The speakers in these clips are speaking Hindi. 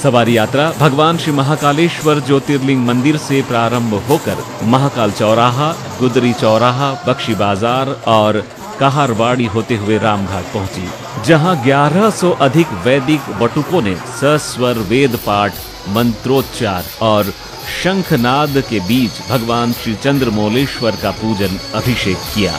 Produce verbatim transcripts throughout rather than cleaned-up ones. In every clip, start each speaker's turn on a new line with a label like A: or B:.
A: सवारी यात्रा भगवान श्री महाकालेश्वर ज्योतिर्लिंग मंदिर से प्रारंभ होकर महाकाल चौराहा, गुदरी चौराहा, बख्शी बाजार और कहारवाड़ी होते हुए रामघाट पहुंची, जहां ग्यारह सौ अधिक वैदिक बटुकों ने सस्वर वेद पाठ, मंत्रोच्चार और शंखनाद के बीच भगवान श्री चंद्रमौलेश्वर का पूजन अभिषेक किया।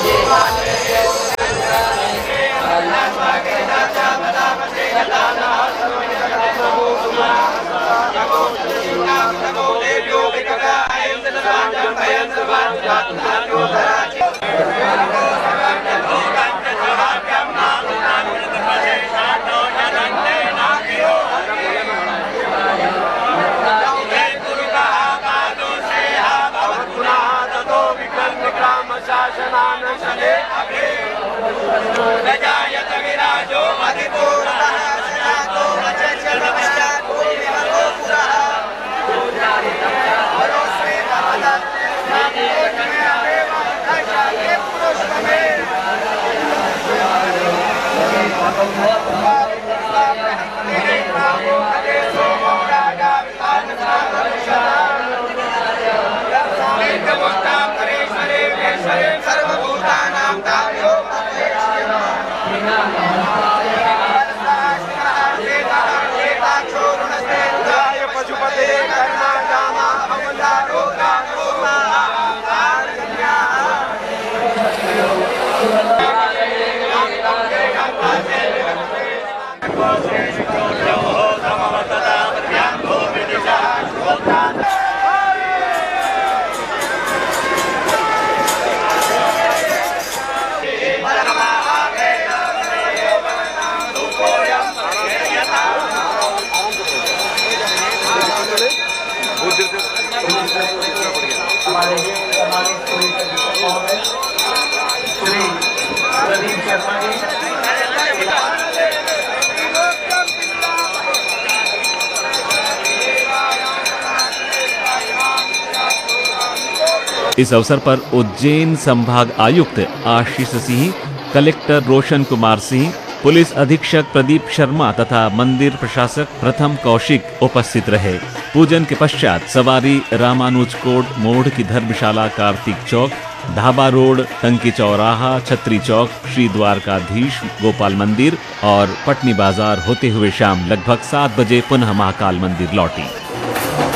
A: इस अवसर पर उज्जैन संभाग आयुक्त आशीष सिंह, कलेक्टर रोशन कुमार सिंह, पुलिस अधीक्षक प्रदीप शर्मा तथा मंदिर प्रशासक प्रथम कौशिक उपस्थित रहे। पूजन के पश्चात सवारी रामानुज कोट मोड़ की धर्मशाला, कार्तिक चौक, ढाबा रोड, टंकी चौराहा, छत्री चौक, श्री द्वारकाधीश गोपाल मंदिर और पटनी बाजार होते हुए शाम लगभग सात बजे पुनः महाकाल मंदिर लौटी।